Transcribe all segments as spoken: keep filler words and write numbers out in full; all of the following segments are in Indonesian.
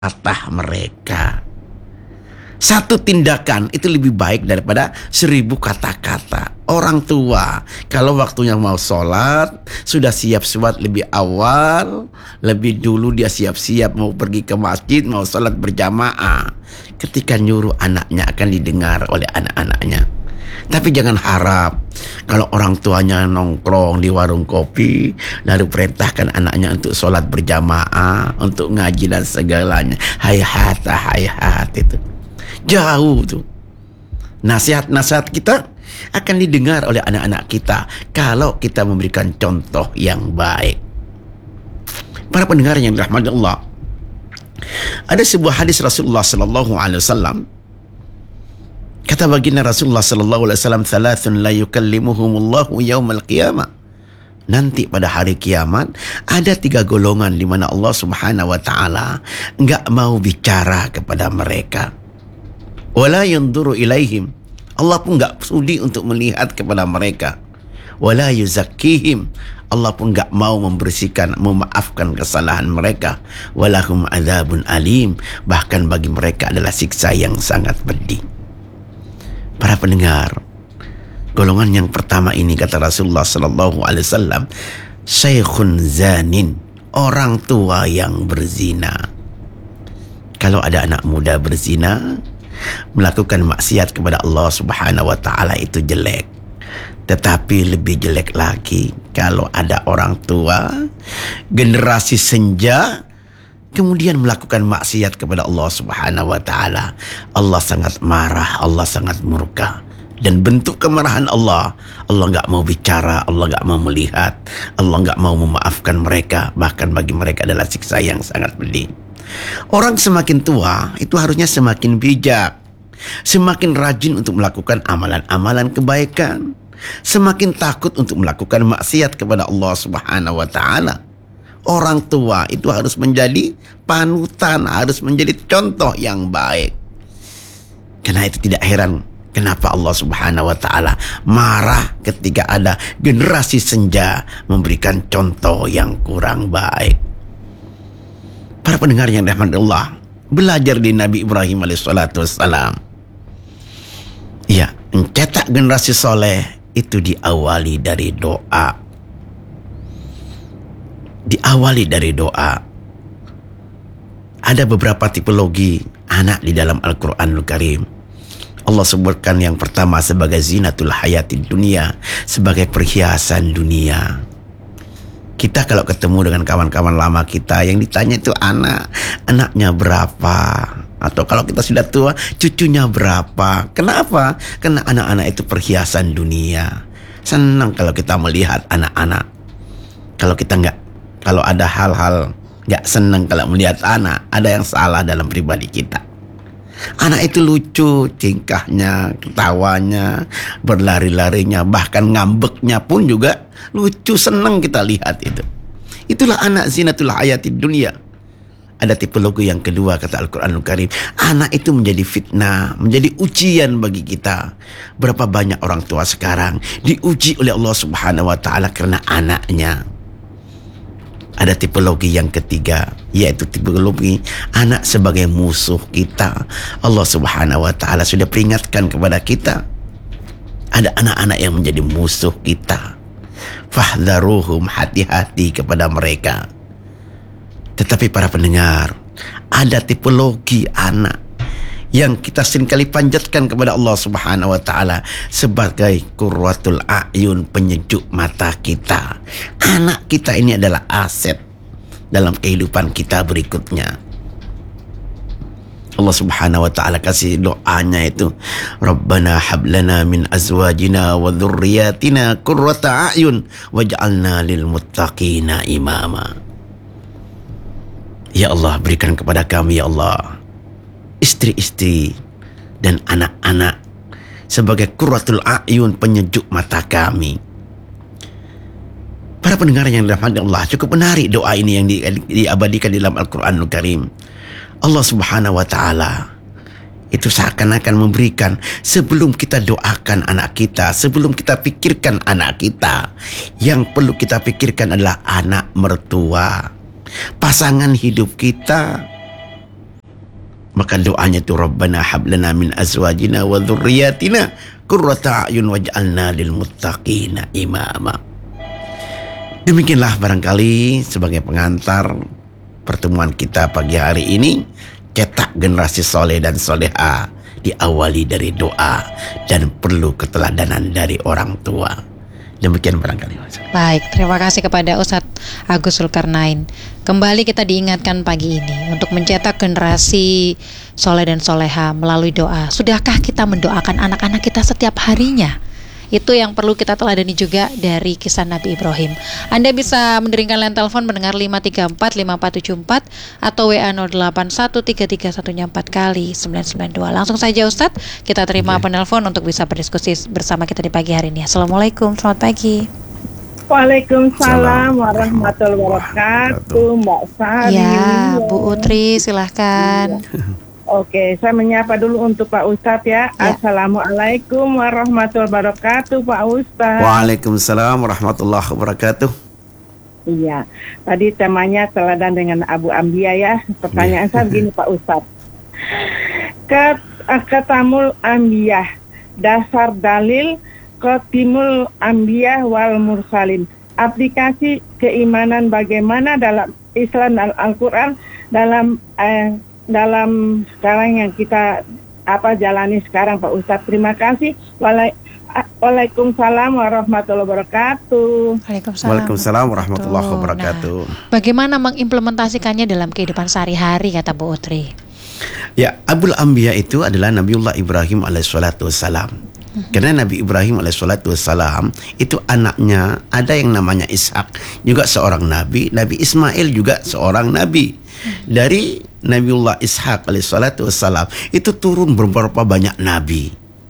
patah mereka. Satu tindakan itu lebih baik daripada seribu kata-kata. Orang tua kalau waktunya mau sholat, sudah siap sholat lebih awal, lebih dulu dia siap-siap mau pergi ke masjid, mau sholat berjamaah. Ketika nyuruh anaknya akan didengar oleh anak-anaknya. Tapi jangan harap kalau orang tuanya nongkrong di warung kopi, lalu perintahkan anaknya untuk sholat berjamaah, untuk ngaji dan segalanya. Hayhat, hayhat itu. Jauh tuh. Nasihat-nasihat kita akan didengar oleh anak-anak kita kalau kita memberikan contoh yang baik. Para pendengar yang dirahmati Allah, ada sebuah hadis Rasulullah sallallahu alaihi wasallam. Kata baginda Rasulullah sallallahu alaihi wasallam, "Thalathun la yukallimuhumullahu yaumal qiyamah." Nanti pada hari kiamat ada tiga golongan di mana Allah Subhanahu wa taala enggak mau bicara kepada mereka. Wala yanzuru ilaihim. Allah pun enggak sudi untuk melihat kepada mereka. Wala yuzakkihim. Allah pun enggak mau membersihkan, memaafkan kesalahan mereka. Walahum adzabun alim. Bahkan bagi mereka adalah siksa yang sangat pedih. Para pendengar, golongan yang pertama ini kata Rasulullah sallallahu alaihi wasallam, syaikhun zanin, orang tua yang berzina. Kalau ada anak muda berzina, melakukan maksiat kepada Allah Subhanahu wa taala itu jelek. Tetapi lebih jelek lagi kalau ada orang tua generasi senja kemudian melakukan maksiat kepada Allah Subhanahu wa taala. Allah sangat marah, Allah sangat murka. Dan bentuk kemarahan Allah, Allah enggak mau bicara, Allah enggak mau melihat, Allah enggak mau memaafkan mereka, bahkan bagi mereka adalah siksa yang sangat pedih. Orang semakin tua itu harusnya semakin bijak, semakin rajin untuk melakukan amalan-amalan kebaikan, semakin takut untuk melakukan maksiat kepada Allah Subhanahu wa taala. Orang tua itu harus menjadi panutan, harus menjadi contoh yang baik. Karena itu tidak heran kenapa Allah Subhanahu wa taala marah ketika ada generasi senja memberikan contoh yang kurang baik. Para pendengar yang dirahmati Allah, belajar di Nabi Ibrahim alaihissalatu wassalam. Ya, mencetak generasi soleh itu diawali dari doa. Diawali dari doa. Ada beberapa tipologi anak di dalam Al-Quranul Karim. Allah sebutkan yang pertama sebagai zinatul hayatid dunia, sebagai perhiasan dunia. Kita kalau ketemu dengan kawan-kawan lama kita yang ditanya itu anak, anaknya berapa? Atau kalau kita sudah tua, cucunya berapa? Kenapa? Karena anak-anak itu perhiasan dunia. Senang kalau kita melihat anak-anak. Kalau kita enggak, kalau ada hal-hal enggak senang kalau melihat anak, ada yang salah dalam pribadi kita. Anak itu lucu, tingkahnya, ketawanya, berlari-larinya, bahkan ngambeknya pun juga lucu, senang kita lihat itu. Itulah anak zinatul hayatid dunia. Ada tipologi yang kedua kata Al-Quranul Karim. Anak itu menjadi fitnah, menjadi ujian bagi kita. Berapa banyak orang tua sekarang diuji oleh Allah Subhanahu wa taala karena anaknya. Ada tipologi yang ketiga, yaitu tipologi anak sebagai musuh kita. Allah Subhanahu wa taala sudah peringatkan kepada kita. Ada anak-anak yang menjadi musuh kita. Fahdharuhum, hati-hati kepada mereka. Tetapi para pendengar, ada tipologi anak yang kita seringkali panjatkan kepada Allah Subhanahu wa taala sebagai qurratul a'yun, penyejuk mata kita. Anak kita ini adalah aset dalam kehidupan kita berikutnya. Allah Subhanahu wa taala kasih doanya itu, Rabbana hablana min azwajina wa dzurriyyatina qurrata a'yun waj'alna lil muttaqina imama. Ya Allah, berikan kepada kami ya Allah istri-istri dan anak-anak sebagai qurratul a'yun, penyejuk mata kami. Para pendengar yang dirahmati Allah, cukup menarik doa ini yang di, diabadikan di dalam Al-Quranul Karim. Allah Subhanahu wa taala itu seakan-akan memberikan, sebelum kita doakan anak kita, sebelum kita pikirkan anak kita, yang perlu kita pikirkan adalah anak mertua, pasangan hidup kita. Maka doanya itu Rabbana hablana min azwajina wa dzurriyyatina qurrata a'yun waj'alna lil muttaqina imama. Demikianlah barangkali sebagai pengantar pertemuan kita pagi hari ini, cetak generasi soleh dan soleha diawali dari doa dan perlu keteladanan dari orang tua. Demikian barangkali. Baik, terima kasih kepada Ustadz Agus Zulkarnain. Kembali kita diingatkan pagi ini untuk mencetak generasi soleh dan soleha melalui doa. Sudahkah kita mendoakan anak-anak kita setiap harinya? Itu yang perlu kita teladani juga dari kisah Nabi Ibrahim. Anda bisa menderingkan line telepon mendengar lima tiga empat lima empat tujuh empat atau W A nol delapan satu tiga tiga satu empat kali sembilan sembilan dua. Langsung saja Ustadz, kita terima okay. penelpon untuk bisa berdiskusi bersama kita di pagi hari ini. Assalamualaikum, selamat pagi. Waalaikumsalam warahmatullahi wabarakatuh, Mbak Sari. Ya, Bu Utri, silahkan. Oke, saya menyapa dulu untuk Pak Ustadz ya. ya. Assalamualaikum warahmatullahi wabarakatuh, Pak Ustadz. Waalaikumsalam warahmatullahi wabarakatuh. Iya, tadi temanya teladan dengan Abu Ambia ya. Pertanyaan ya. saya begini Pak Ustadz. Ket, ketamul Ambia, dasar dalil ketimul Ambia wal Mursalin. Aplikasi keimanan bagaimana dalam Islam dan Al-Quran dalam... Eh, dalam sekarang yang kita apa jalani sekarang Pak Ustadz. Terima kasih. Waalaikumsalam warahmatullahi wabarakatuh. Waalaikumsalam, Waalaikumsalam warahmatullahi wabarakatuh. Nah, bagaimana mengimplementasikannya dalam kehidupan sehari-hari kata Bu Utri? Ya, Abul Anbiya itu adalah Nabiullah Ibrahim alaihissalatu wassalam. Hmm. Karena Nabi Ibrahim alaihissalatu wassalam itu anaknya ada yang namanya Ishak, juga seorang nabi. Nabi Ismail juga seorang nabi. Dari Nabiullah Ishak alaihissalatu wassalam itu turun beberapa banyak nabi,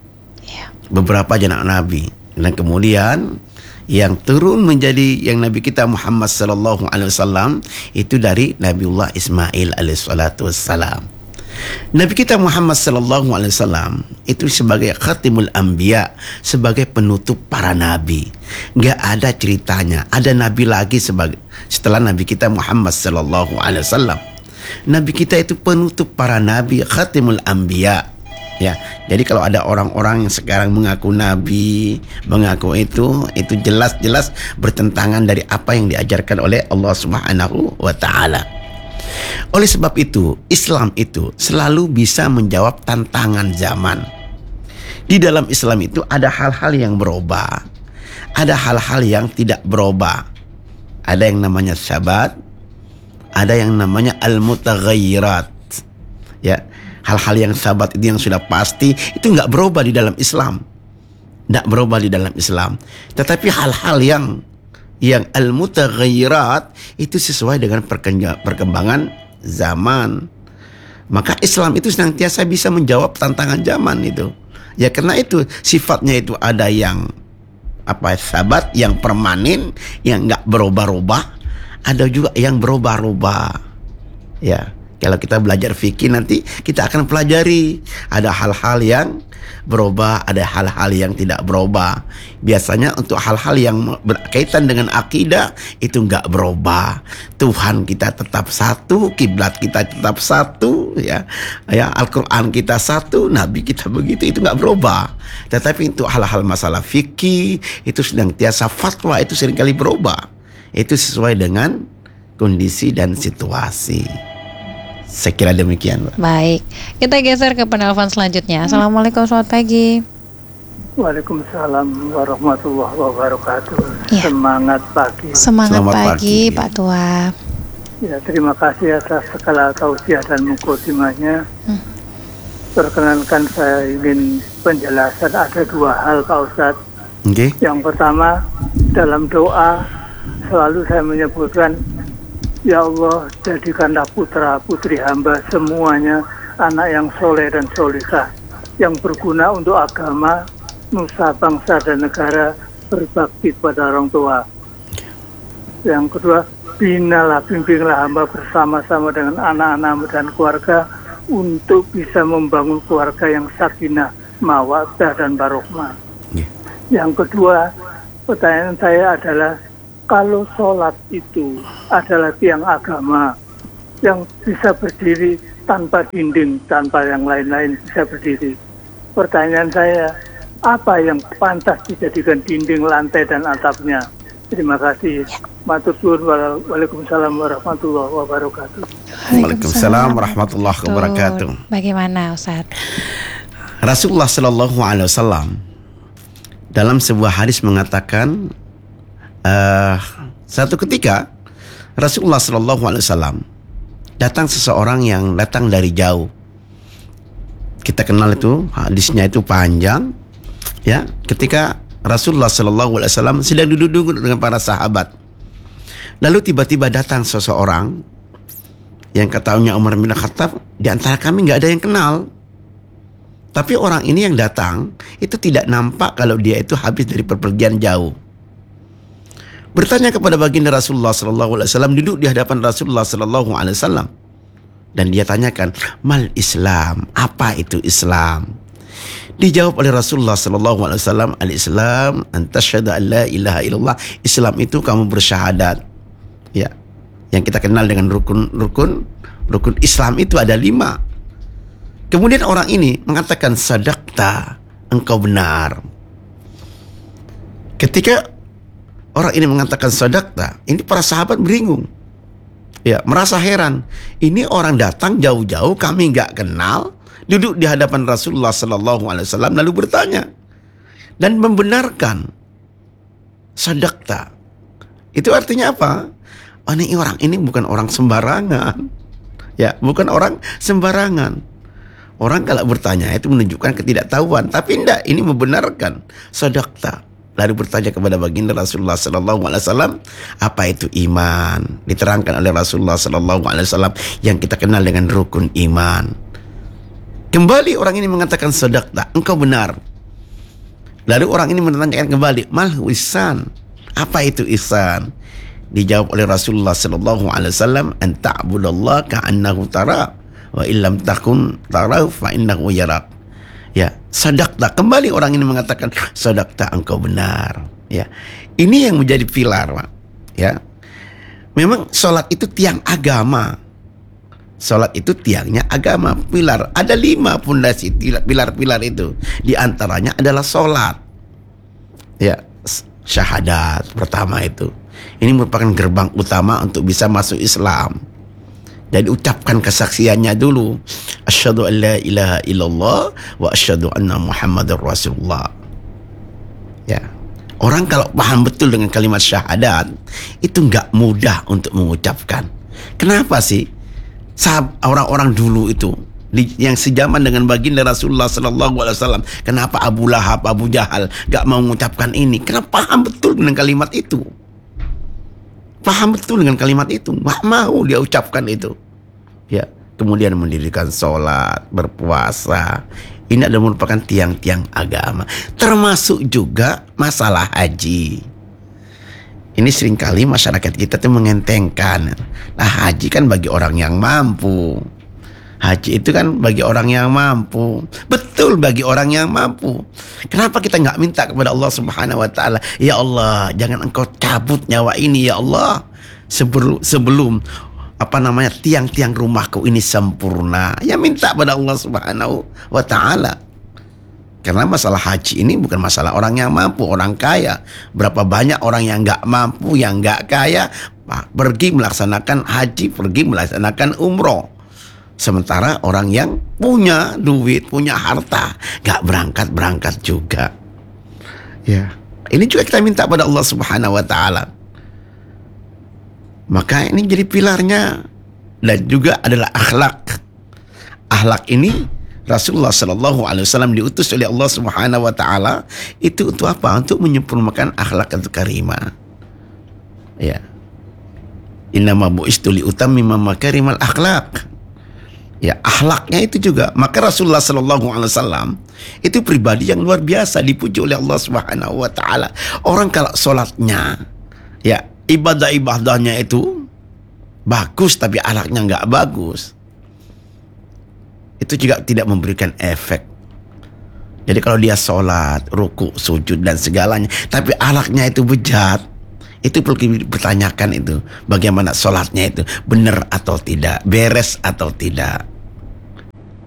beberapa anak nabi. Dan kemudian yang turun menjadi yang Nabi kita Muhammad sallallahu alaihi wasallam itu dari Nabiullah Ismail alaihissalatu wassalam. Nabi kita Muhammad sallallahu alaihi wasallam itu sebagai khatimul anbiya, sebagai penutup para nabi. Enggak ada ceritanya ada nabi lagi sebagai setelah Nabi kita Muhammad sallallahu alaihi wasallam. Nabi kita itu penutup para nabi, khatimul anbiya. Ya, jadi kalau ada orang-orang yang sekarang mengaku nabi, mengaku itu, itu jelas-jelas bertentangan dari apa yang diajarkan oleh Allah Subhanahu wa taala. Oleh sebab itu, Islam itu selalu bisa menjawab tantangan zaman. Di dalam Islam itu ada hal-hal yang berubah, ada hal-hal yang tidak berubah. Ada yang namanya sabat, ada yang namanya al-mutaghayyirat. Ya, hal-hal yang sabat itu yang sudah pasti itu nggak berubah di dalam Islam, nggak berubah di dalam Islam. Tetapi hal-hal yang yang al-mutaghayyirat itu sesuai dengan perkembangan zaman. Maka Islam itu senantiasa bisa menjawab tantangan zaman itu. Ya karena itu sifatnya itu ada yang apa sabat, yang permanen, yang nggak berubah-ubah. Ada juga yang berubah-ubah. Ya, kalau kita belajar fikih nanti kita akan pelajari ada hal-hal yang berubah, ada hal-hal yang tidak berubah. Biasanya untuk hal-hal yang berkaitan dengan akidah itu nggak berubah. Tuhan kita tetap satu, kiblat kita tetap satu, ya, ya Al-Quran kita satu, Nabi kita begitu, itu nggak berubah. Tetapi untuk hal-hal masalah fikih itu senantiasa fatwa itu seringkali berubah. Itu sesuai dengan kondisi dan situasi. Saya kira demikian, Pak. Baik, kita geser ke penelpon selanjutnya. Assalamualaikum, selamat pagi. Waalaikumsalam warahmatullahi wabarakatuh. Ya. Semangat pagi. Semangat Selamat pagi, pagi, Pak Tua. Ya, terima kasih atas segala tausiah dan mukadimahnya. Hmm. Perkenankan saya ingin penjelasan ada dua hal, Pak Ustadz. Okay. Yang pertama, dalam doa selalu saya menyebutkan, ya Allah, jadikanlah putra putri hamba semuanya anak yang soleh dan solihah, yang berguna untuk agama, nusa, bangsa, dan negara, berbakti pada orang tua. Yang kedua, binalah, bimbinglah hamba bersama-sama dengan anak-anak dan keluarga untuk bisa membangun keluarga yang sakinah, mawaddah, dan barohmah. Yeah. Yang kedua, pertanyaan saya adalah, kalau sholat itu adalah tiang agama yang bisa berdiri tanpa dinding, tanpa yang lain-lain bisa berdiri. Pertanyaan saya, apa yang pantas dijadikan dinding, lantai, dan atapnya? Terima kasih. Matur suwun. Waalaikumsalam warahmatullahi wabarakatuh. Waalaikumsalam warahmatullahi wabarakatuh. Bagaimana Ustaz? Rasulullah Shallallahu Alaihi Wasallam dalam sebuah hadis mengatakan, uh, satu ketika Rasulullah Shallallahu Alaihi Wasallam datang seseorang yang datang dari jauh. Kita kenal itu, hadisnya itu panjang, ya. Ketika Rasulullah Shallallahu Alaihi Wasallam sedang duduk-duduk dengan para sahabat, lalu tiba-tiba datang seseorang yang katanya Umar bin Khattab, di antara kami nggak ada yang kenal. Tapi orang ini yang datang itu tidak nampak kalau dia itu habis dari perpergian jauh. Bertanya kepada baginda Rasulullah Sallallahu Alaihi Wasallam, duduk di hadapan Rasulullah Sallallahu Alaihi Wasallam, dan dia tanyakan, mal Islam, apa itu Islam? Dijawab oleh Rasulullah Sallallahu Alaihi Wasallam, al Islam antasyhadu an la ilaha illallah. Islam itu kamu bersyahadat, ya, yang kita kenal dengan rukun-rukun rukun Islam itu ada lima. Kemudian orang ini mengatakan, sadaqta, engkau benar. Ketika orang ini mengatakan sadaqta, ini para sahabat bingung, ya, merasa heran. Ini orang datang jauh-jauh, kami nggak kenal, duduk di hadapan Rasulullah Sallallahu Alaihi Wasallam lalu bertanya dan membenarkan sadaqta. Itu artinya apa? Oh, ini orang ini bukan orang sembarangan, ya, bukan orang sembarangan. Orang kalau bertanya itu menunjukkan ketidaktahuan, tapi tidak, ini membenarkan sadaqta. Lalu bertanya kepada baginda Rasulullah Sallallahu Alaihi Wasallam, apa itu iman? Diterangkan oleh Rasulullah Sallallahu Alaihi Wasallam yang kita kenal dengan rukun iman. Kembali orang ini mengatakan sadaqta, engkau benar. Lalu orang ini menanyakan kembali, mal ihsan, apa itu ihsan? Dijawab oleh Rasulullah Sallallahu Alaihi Wasallam, an ta'budallaha ka'annahu tara wa illam takun tarahu fa innahu yarak. Ya, sadaqta. Kembali orang ini mengatakan, sadaqta, engkau benar. Ya, ini yang menjadi pilar, Pak. Ya, memang sholat itu tiang agama. Sholat itu tiangnya agama, pilar. Ada lima pondasi pilar-pilar itu. Di antaranya adalah sholat. Ya, syahadat pertama itu. Ini merupakan gerbang utama untuk bisa masuk Islam. Dan ucapkan kesaksiannya dulu, asyhadu an la ilaha illallah wa asyhadu anna muhammadar rasulullah. Ya, orang kalau paham betul dengan kalimat syahadat itu nggak mudah untuk mengucapkan. Kenapa sih? Sahab, orang-orang dulu itu di, yang sejaman dengan baginda Rasulullah Sallallahu Alaihi Wasallam, kenapa Abu Lahab, Abu Jahal nggak mau mengucapkan ini? Karena paham betul dengan kalimat itu. Paham betul dengan kalimat itu, nggak mau dia ucapkan itu. Ya, kemudian mendirikan sholat, berpuasa. Ini adalah merupakan tiang-tiang agama. Termasuk juga masalah haji. Ini seringkali masyarakat kita tuh mengentengkan. Nah, haji kan bagi orang yang mampu. Haji itu kan bagi orang yang mampu. Betul, bagi orang yang mampu. Kenapa kita nggak minta kepada Allah Subhanahu Wa Taala, ya Allah, jangan engkau cabut nyawa ini ya Allah, sebelum sebelum apa namanya tiang-tiang rumahku ini sempurna. Ya, minta pada Allah Subhanahu Wa Taala. Karena masalah haji ini bukan masalah orang yang mampu, orang kaya. Berapa banyak orang yang nggak mampu, yang nggak kaya, pergi melaksanakan haji, pergi melaksanakan umroh. Sementara orang yang punya duit, punya harta, gak berangkat-berangkat juga. Ya, ini juga kita minta pada Allah Subhanahu Wa Taala. Maka ini jadi pilarnya. Dan juga adalah akhlak. Akhlak ini Rasulullah Sallallahu Alaihi Wasallam diutus oleh Allah Subhanahu Wa Taala itu untuk apa? Untuk menyempurnakan akhlak itu karimah. Ya. Innama bu'istu li utammima makarimal akhlak. Ya, akhlaknya itu juga. Maka Rasulullah Sallallahu Alaihi Wasallam itu pribadi yang luar biasa, dipuji oleh Allah Subhanahu Wa Taala. Orang kalau sholatnya, ya, ibadah-ibadahnya itu bagus, tapi akhlaknya nggak bagus, itu juga tidak memberikan efek. Jadi kalau dia sholat, ruku, sujud dan segalanya, tapi akhlaknya itu bejat, itu perlu dipertanyakan itu, bagaimana sholatnya itu benar atau tidak, beres atau tidak.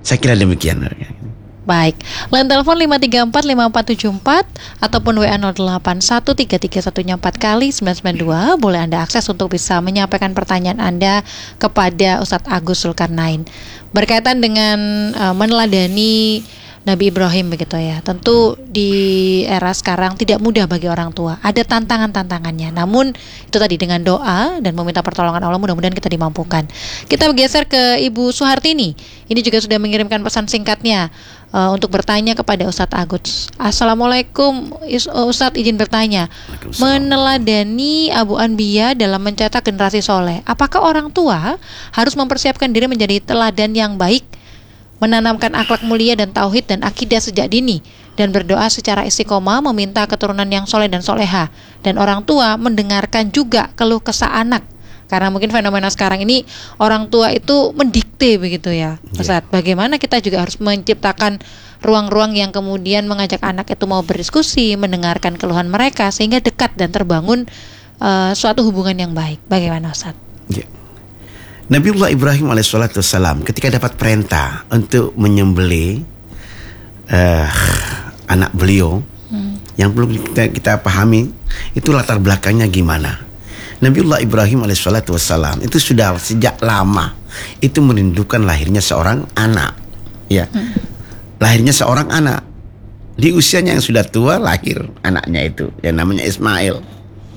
Saya kira demikian. Baik, line telepon lima tiga empat lima empat tujuh empat ataupun W A nol delapan satu tiga tiga satu empat kali sembilan sembilan dua. Boleh Anda akses untuk bisa menyampaikan pertanyaan Anda kepada Ustadz Agus Zulkarnain berkaitan dengan uh, meneladani Nabi Ibrahim begitu ya. Tentu di era sekarang tidak mudah bagi orang tua. Ada tantangan-tantangannya. Namun itu tadi dengan doa dan meminta pertolongan Allah, mudah-mudahan kita dimampukan. Kita bergeser ke Ibu Suhartini. Ini juga sudah mengirimkan pesan singkatnya uh, untuk bertanya kepada Ustadz Agus. Assalamualaikum Ustadz, izin bertanya. Meneladani Abu Anbiya dalam mencetak generasi soleh, apakah orang tua harus mempersiapkan diri menjadi teladan yang baik, menanamkan akhlak mulia dan tauhid dan akidah sejak dini, dan berdoa secara istiqomah meminta keturunan yang soleh dan soleha, dan orang tua mendengarkan juga keluh kesah anak? Karena mungkin fenomena sekarang ini orang tua itu mendikte begitu ya, Ustadz. Bagaimana kita juga harus menciptakan ruang-ruang yang kemudian mengajak anak itu mau berdiskusi, mendengarkan keluhan mereka sehingga dekat dan terbangun uh, suatu hubungan yang baik. Bagaimana, Ustadz? Ya. Nabiullah Ibrahim alaihissalam ketika dapat perintah untuk menyembelih uh, anak beliau, hmm. yang belum kita, kita pahami itu latar belakangnya gimana. Nabiullah Ibrahim alaihissalam itu sudah sejak lama itu merindukan lahirnya seorang anak, ya, hmm. lahirnya seorang anak. Di usianya yang sudah tua lahir anaknya itu yang namanya Ismail.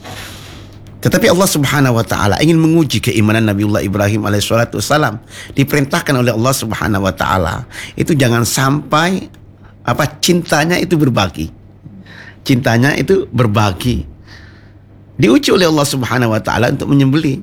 Tetapi Allah Subhanahu wa taala ingin menguji keimanan Nabiullah Ibrahim alaihissalam. Diperintahkan oleh Allah Subhanahu wa taala itu jangan sampai apa cintanya itu berbagi. Cintanya itu berbagi. Diuji oleh Allah Subhanahu wa taala untuk menyembelih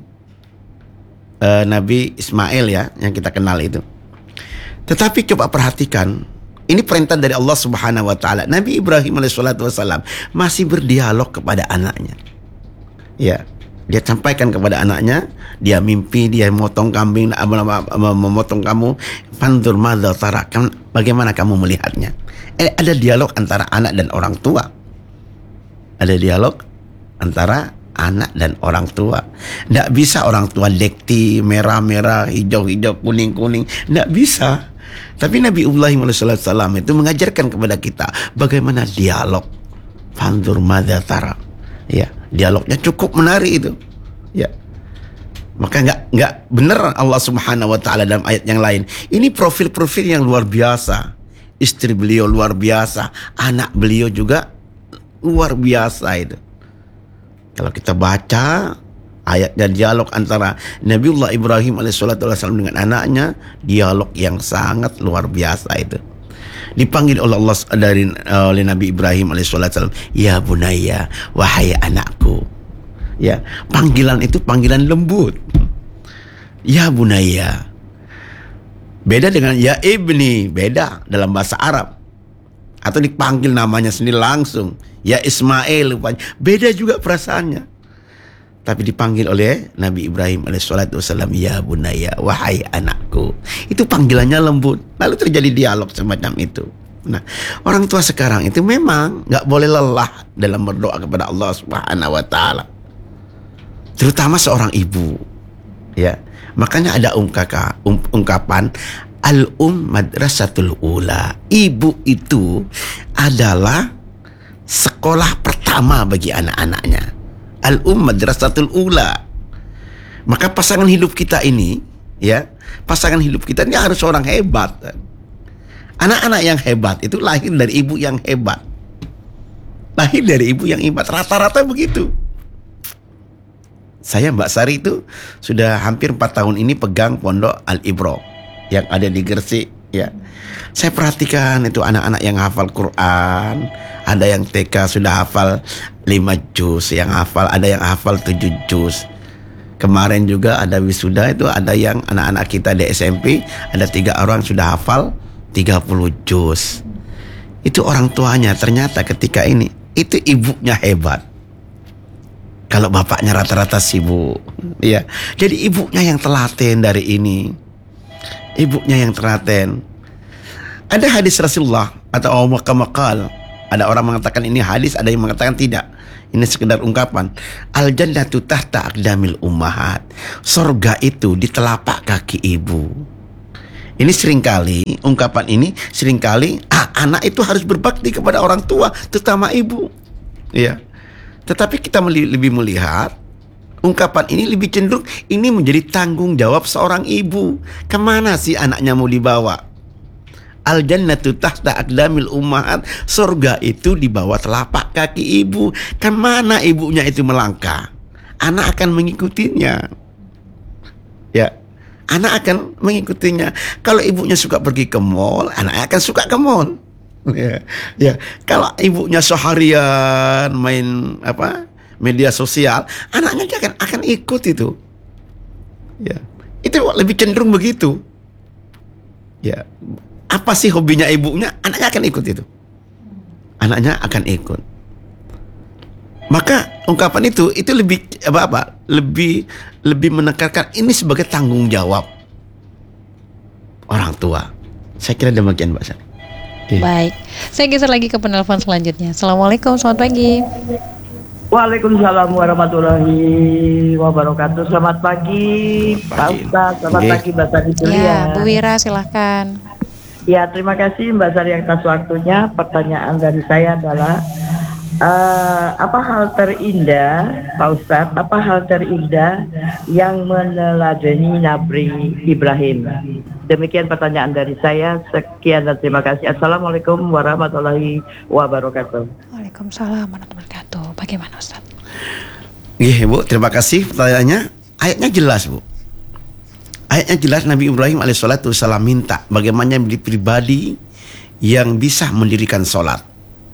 uh, Nabi Ismail ya, yang kita kenal itu. Tetapi coba perhatikan, ini perintah dari Allah Subhanahu wa taala. Nabi Ibrahim alaihissalam masih berdialog kepada anaknya. Ya, dia sampaikan kepada anaknya, dia mimpi dia memotong kambing, memotong kamu, fandur madza tara, bagaimana kamu melihatnya? Eh, ada dialog antara anak dan orang tua. Ada dialog antara anak dan orang tua. Tidak bisa orang tua dekti, merah-merah, hijau-hijau, kuning-kuning. Tidak bisa. Tapi Nabi Ibrahim alaihissalam itu mengajarkan kepada kita bagaimana dialog. Fandur madza tara. Ya, dialognya cukup menarik itu. Ya. Maka enggak enggak benar Allah Subhanahu wa taala dalam ayat yang lain. Ini profil-profil yang luar biasa. Istri beliau luar biasa, anak beliau juga luar biasa itu. Kalau kita baca ayat dan dialog antara Nabiullah Ibrahim alaihissalam dengan anaknya, dialog yang sangat luar biasa itu. Dipanggil oleh Allah dari uh, oleh Nabi Ibrahim alaihissalam, ya bunayya, wahai anakku. Ya, panggilan itu panggilan lembut. Ya bunayya. Beda dengan ya ibni, beda dalam bahasa Arab. Atau dipanggil namanya sendiri langsung, ya Ismail, beda juga perasaannya. Tapi dipanggil oleh Nabi Ibrahim alaihissalam, ya bunayya, wahai anakku. Itu panggilannya lembut. Lalu terjadi dialog semacam itu. Nah, orang tua sekarang itu memang nggak boleh lelah dalam berdoa kepada Allah Subhanahu wa taala. Terutama seorang ibu. Ya. Makanya ada ungkaka, um, ungkapan al-um madrasatul ula. Ibu itu adalah sekolah pertama bagi anak-anaknya. Al-um madrasatul ula. Maka pasangan hidup kita ini, ya, pasangan hidup kita ini harus orang hebat. Anak-anak yang hebat itu lahir dari ibu yang hebat. Lahir dari ibu yang hebat. Rata-rata begitu. Saya Mbak Sari itu sudah hampir empat tahun ini pegang pondok Al-Ibro yang ada di Gresik, ya. Saya perhatikan itu anak-anak yang hafal Quran, ada yang T K sudah hafal lima juz, yang hafal ada yang hafal tujuh juz. Kemarin juga ada wisuda itu ada yang anak-anak kita di S M P ada tiga orang sudah hafal tiga puluh juz. Itu orang tuanya ternyata ketika ini itu ibunya hebat. Kalau bapaknya rata-rata sibuk, ya. Jadi ibunya yang telaten dari ini. Ibunya yang telaten. Ada hadis Rasulullah atau makal-makal. Ada orang mengatakan ini hadis, ada yang mengatakan tidak. Ini sekedar ungkapan. Al jannatu tahta aqdamil ummahat. Surga itu di telapak kaki ibu. Ini seringkali, ungkapan ini seringkali ah, anak itu harus berbakti kepada orang tua, terutama ibu. Ya. Tetapi kita meli- lebih melihat ungkapan ini lebih cenderung ini menjadi tanggung jawab seorang ibu. Kemana sih anaknya mau dibawa? Al jannatu tahta aqdamil ummahat. Surga itu di bawah telapak kaki ibu. Kemana ibunya itu melangkah? Anak akan mengikutinya. Ya. Anak akan mengikutinya. Kalau ibunya suka pergi ke mall, anaknya akan suka ke mall. Ya, ya. Kalau ibunya seharian main apa media sosial, anaknya akan akan ikut itu. Ya, itu lebih cenderung begitu. Ya, apa sih hobinya ibunya, anaknya akan ikut itu. Anaknya akan ikut. Maka ungkapan itu itu lebih apa apa lebih lebih menekankan ini sebagai tanggung jawab orang tua. Saya kira demikian Mbak Sari. Iya. Baik, saya geser lagi ke penelpon selanjutnya. Assalamualaikum, selamat pagi. Waalaikumsalam warahmatullahi wabarakatuh. Selamat pagi Pak Ustaz, selamat Oke. pagi Mbak Sari Julia. Ya, Bu Wira silahkan. Ya, terima kasih Mbak Sari atas waktunya. Pertanyaan dari saya adalah eh, apa hal terindah Pak Ustaz, apa hal terindah yang meneladani Nabi Ibrahim? Demikian pertanyaan dari saya. Sekian dan terima kasih. Assalamualaikum warahmatullahi wabarakatuh. Waalaikumsalam warahmatullahi wabarakatuh. Bagaimana Ustaz? Iya Bu, terima kasih pertanyaannya. Ayatnya jelas Bu. Ayatnya jelas Nabi Ibrahim alaihissalatu wassalam minta bagaimana menjadi pribadi yang bisa mendirikan sholat.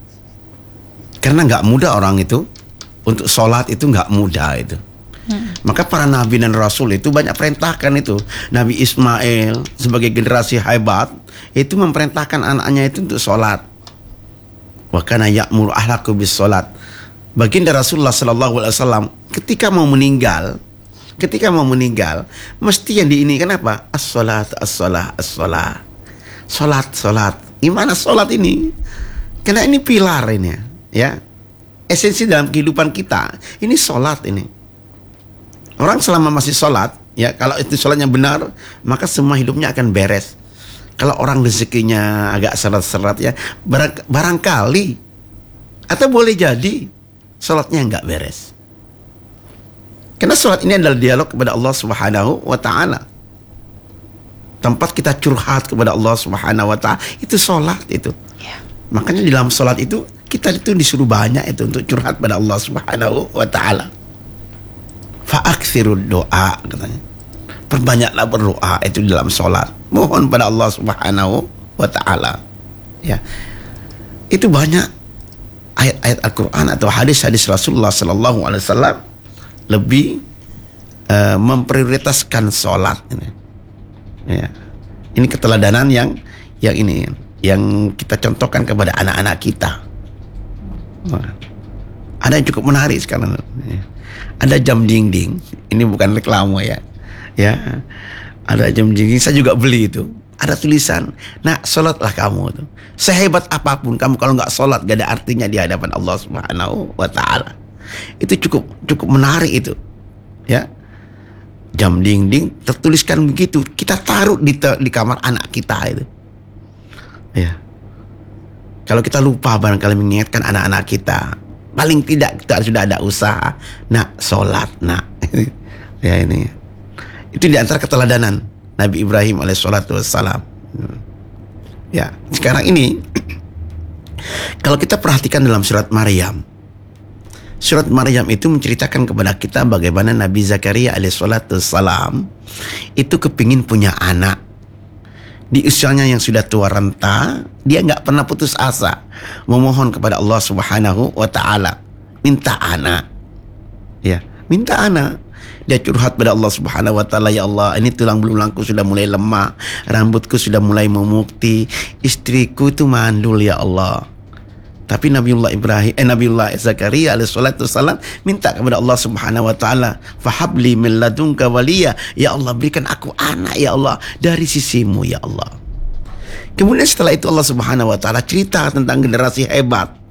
Karena nggak mudah orang itu untuk sholat itu nggak mudah itu. Hmm. Maka para nabi dan rasul itu banyak perintahkan itu. Nabi Ismail sebagai generasi hebat itu memerintahkan anaknya itu untuk sholat. Wa kana ya'muru ahlaku bis sholat. Baginda Rasulullah sallallahu alaihi wasallam ketika mau meninggal, ketika mau meninggal mesti yang diinikan apa? As-sholat, as-sholat, as-sholat. Sholat, sholat. Gimana sholat ini? Karena ini pilar ini ya. Esensi dalam kehidupan kita ini sholat ini. Orang selama masih sholat, ya kalau itu sholatnya benar, maka semua hidupnya akan beres. Kalau orang rezekinya agak seret-seret ya, barang, barangkali atau boleh jadi sholatnya nggak beres. Karena sholat ini adalah dialog kepada Allah Subhanahu wa Ta'ala. Tempat kita curhat kepada Allah Subhanahu wa Ta'ala itu sholat itu. Ya. Makanya di dalam sholat itu kita itu disuruh banyak itu untuk curhat pada Allah Subhanahu wa Ta'ala. Fa'aktsirud doa katanya. Perbanyaklah berdoa itu di dalam sholat. Mohon pada Allah Subhanahu wa Ta'ala. Ya. Itu banyak ayat-ayat Al-Quran atau hadis-hadis Rasulullah Sallallahu Alaihi Wasallam lebih uh, memprioritaskan sholat ini. Ya. Ini keteladanan yang yang ini yang kita contohkan kepada anak-anak kita. Nah, ada yang cukup menarik sekarang. Ya. Ada jam dinding, ini bukan reklame ya, ya. Ada jam dinding, saya juga beli itu. Ada tulisan, nah sholatlah kamu tuh. Sehebat apapun kamu kalau nggak sholat gak ada artinya di hadapan Allah Subhanahu wa Ta'ala. Itu cukup cukup menarik itu, ya. Jam dinding tertuliskan begitu, kita taruh di di kamar anak kita itu, ya. Kalau kita lupa barangkali mengingatkan anak-anak kita. Paling tidak kita sudah ada usaha. Nak sholat nak. Ya ini. Itu di antara keteladanan Nabi Ibrahim alaihissalatu wassalam. Ya sekarang ini kalau kita perhatikan dalam surat Maryam. Surat Maryam itu menceritakan kepada kita bagaimana Nabi Zakaria alaihissalatu wassalam itu kepingin punya anak. Di usianya yang sudah tua renta, dia nggak pernah putus asa memohon kepada Allah Subhanahu wa Ta'ala, minta anak, ya, minta anak. Dia curhat pada Allah Subhanahu wa Ta'ala, ya Allah, ini tulang belulangku sudah mulai lemah, rambutku sudah mulai memukti, istriku itu mandul ya Allah. Tapi Nabiullah Ibrahim, eh Nabiullah Zakaria alaihissalatu wassalam minta kepada Allah Subhanahu wa Ta'ala, fahabli min ladunka waliya, ya Allah berikan aku anak ya Allah dari sisimu ya Allah. Kemudian setelah itu Allah Subhanahu wa Ta'ala cerita tentang generasi hebat,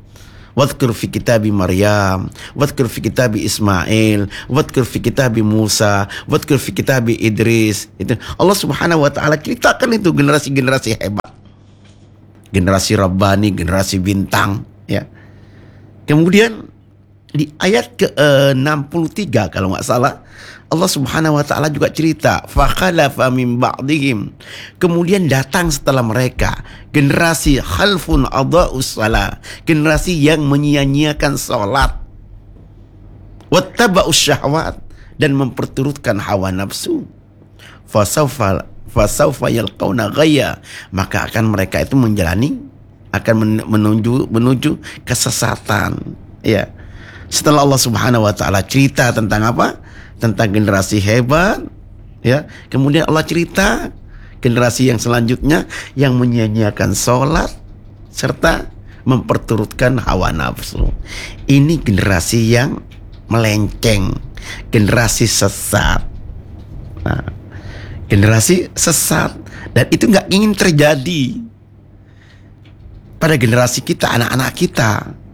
Wadhkur fi kitabi Maryam, wadhkur fi kitabi Ismail, wadhkur fi kitabi Musa, wadhkur fi kitabi Idris. Itu Allah Subhanahu wa taala ceritakan itu generasi-generasi hebat. Generasi Rabbani, generasi bintang, ya. Kemudian di ayat ke enam puluh tiga kalau nggak salah, Allah Subhanahu wa taala juga cerita, fakhalafa min ba'dihim. Kemudian datang setelah mereka generasi khalfun adha'us shalah, generasi yang menyia-nyiakan salat. Wattaba'us syahwat, dan memperturutkan hawa nafsu. Fasawfa fasawfa yalqauna ghayya, maka akan mereka itu menjalani akan menuju menuju kesesatan, ya. Setelah Allah Subhanahu wa taala cerita tentang apa? Tentang generasi hebat, ya. Kemudian Allah cerita generasi yang selanjutnya yang menyia-nyiakan sholat serta memperturutkan hawa nafsu. Ini generasi yang melenceng, generasi sesat. Nah, generasi sesat, dan itu nggak ingin terjadi pada generasi kita, anak-anak kita.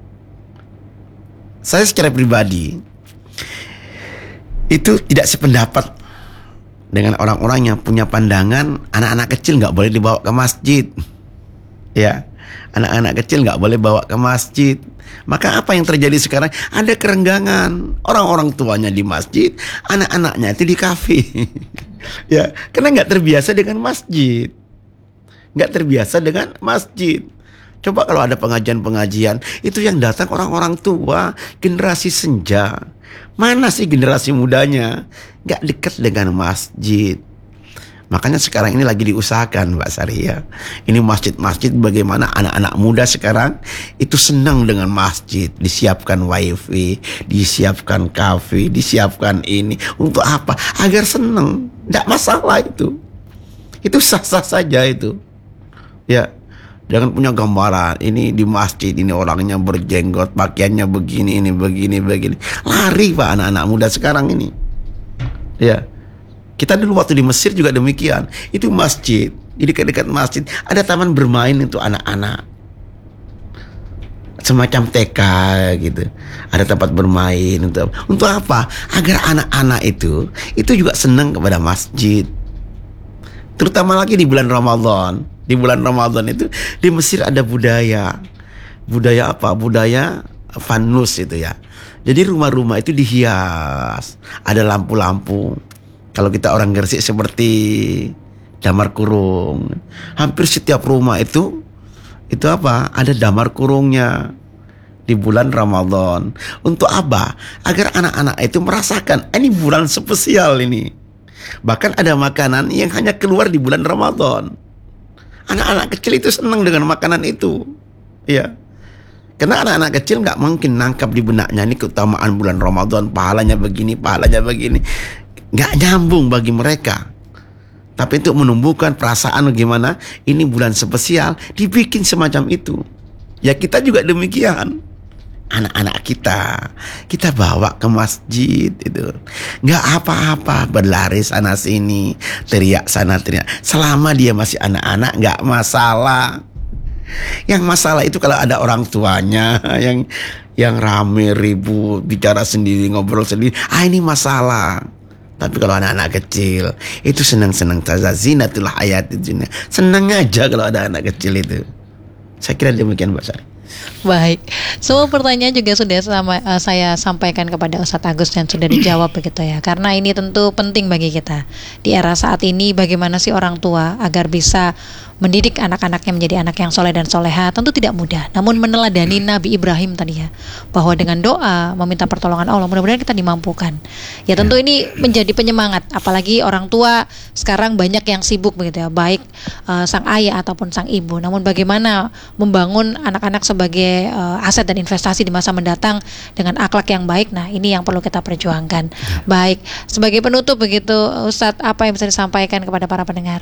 Saya secara pribadi itu tidak sependapat dengan orang-orang yang punya pandangan anak-anak kecil nggak boleh dibawa ke masjid, ya. Anak-anak kecil nggak boleh bawa ke masjid. Maka apa yang terjadi sekarang? Ada kerenggangan, orang-orang tuanya di masjid, anak-anaknya itu di kafe. Ya, karena nggak terbiasa dengan masjid, nggak terbiasa dengan masjid. Coba kalau ada pengajian-pengajian, itu yang datang orang-orang tua, generasi senja. Mana sih generasi mudanya? Nggak dekat dengan masjid. Makanya sekarang ini lagi diusahakan, Mbak Sari, ya. Ini masjid-masjid, bagaimana anak-anak muda sekarang itu senang dengan masjid. Disiapkan wifi, disiapkan kafe, disiapkan ini. Untuk apa? Agar senang. Nggak masalah itu. Itu sah-sah saja itu. Ya. Jangan punya gambaran, ini di masjid, ini orangnya berjenggot, pakaiannya begini, ini begini, begini. Lari Pak anak-anak muda sekarang ini. Ya. Kita dulu waktu di Mesir juga demikian. Itu masjid, di dekat-dekat masjid ada taman bermain untuk anak-anak. Semacam T K gitu. Ada tempat bermain untuk untuk apa? Agar anak-anak itu itu juga senang kepada masjid. Terutama lagi di bulan Ramadan. Di bulan Ramadan itu di Mesir ada budaya. Budaya apa? Budaya fanus itu ya. Jadi rumah-rumah itu dihias. Ada lampu-lampu. Kalau kita orang Gresik seperti damar kurung. Hampir setiap rumah itu itu apa? Ada damar kurungnya di bulan Ramadan. Untuk apa? Agar anak-anak itu merasakan ini bulan spesial ini. Bahkan ada makanan yang hanya keluar di bulan Ramadan. Anak-anak kecil itu senang dengan makanan itu, ya. Karena anak-anak kecil nggak mungkin nangkap di benaknya ini keutamaan bulan Ramadan, pahalanya begini, pahalanya begini, nggak nyambung bagi mereka. Tapi untuk menumbuhkan perasaan bagaimana ini bulan spesial, dibikin semacam itu. Ya kita juga demikian. Anak-anak kita kita bawa ke masjid itu, nggak apa-apa berlari sana sini, teriak sana teriak, selama dia masih anak-anak nggak masalah. Yang masalah itu kalau ada orang tuanya yang yang rame ribut, bicara sendiri, ngobrol sendiri, ah ini masalah. Tapi kalau anak-anak kecil itu senang-senang saja, zinatul hayatid dunya, senang aja kalau ada anak kecil itu. Saya kira demikian Mbak Sari. Baik, semua pertanyaan juga sudah sama, uh, saya sampaikan kepada Ustadz Agus dan sudah dijawab begitu ya. Karena ini tentu penting bagi kita di era saat ini, bagaimana sih orang tua agar bisa mendidik anak-anaknya menjadi anak yang soleh dan soleha, tentu tidak mudah. Namun meneladani Nabi Ibrahim tadi ya, bahwa dengan doa meminta pertolongan Allah, mudah-mudahan kita dimampukan. Ya tentu ini menjadi penyemangat, apalagi orang tua sekarang banyak yang sibuk begitu ya, baik uh, sang ayah ataupun sang ibu. Namun bagaimana membangun anak-anak sebagai uh, aset dan investasi di masa mendatang dengan akhlak yang baik, nah ini yang perlu kita perjuangkan. Baik, sebagai penutup begitu Ustadz, apa yang bisa disampaikan kepada para pendengar?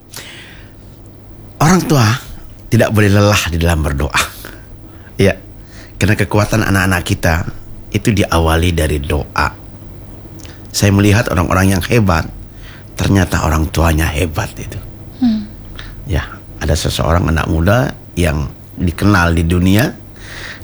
Orang tua tidak boleh lelah di dalam berdoa, ya, karena kekuatan anak-anak kita itu diawali dari doa. Saya melihat orang-orang yang hebat, ternyata orang tuanya hebat itu. Hmm. Ya, ada seseorang anak muda yang dikenal di dunia,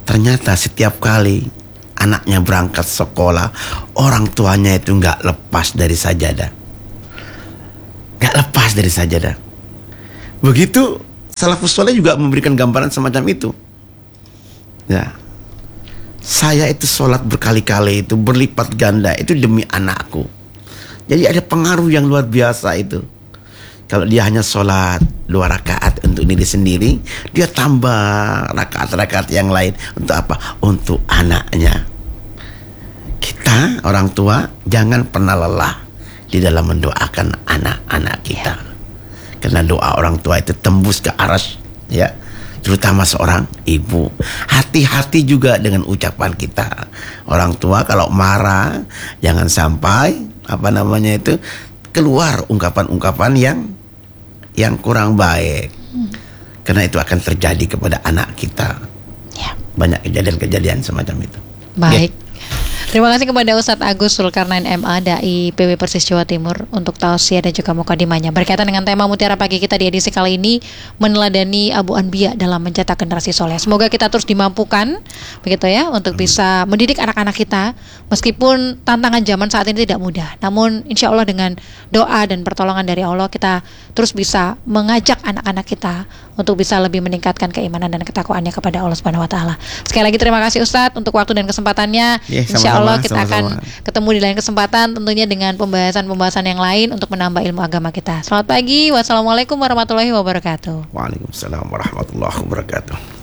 Ternyata setiap kali anaknya berangkat sekolah, orang tuanya itu nggak lepas dari sajadah. Nggak lepas dari sajadah. Begitu salafus soleh juga memberikan gambaran semacam itu. Ya, saya itu sholat berkali-kali itu berlipat ganda itu demi anakku. Jadi ada pengaruh yang luar biasa itu. Kalau dia hanya sholat dua rakaat untuk diri sendiri, dia tambah rakaat-rakaat yang lain untuk apa? Untuk anaknya. Kita orang tua jangan pernah lelah di dalam mendoakan anak-anak kita. Karena doa orang tua itu tembus ke aras, ya, terutama seorang ibu. Hati-hati juga dengan ucapan kita. Orang tua kalau marah jangan sampai apa namanya itu keluar ungkapan-ungkapan yang yang kurang baik. Hmm. Karena itu akan terjadi kepada anak kita. Ya. Banyak kejadian-kejadian semacam itu. Baik. Ya. Terima kasih kepada Ustadz Agus Zulkarnain M A Dai P W Persis Jawa Timur untuk tausiah dan juga mukadimahnya berkaitan dengan tema Mutiara Pagi kita di edisi kali ini, meneladani Abu Anbiya dalam mencetak generasi soleh. Semoga kita terus dimampukan begitu ya untuk bisa mendidik anak-anak kita meskipun tantangan zaman saat ini tidak mudah. Namun insya Allah dengan doa dan pertolongan dari Allah kita terus bisa mengajak anak-anak kita untuk bisa lebih meningkatkan keimanan dan ketakwaannya kepada Allah Subhanahu Wa Taala. Sekali lagi terima kasih Ustadz untuk waktu dan kesempatannya. Yeah, Insya Allah kita sama-sama. akan ketemu di lain kesempatan tentunya dengan pembahasan-pembahasan yang lain untuk menambah ilmu agama kita. Selamat pagi. Wassalamualaikum warahmatullahi wabarakatuh. Waalaikumsalam warahmatullahi wabarakatuh.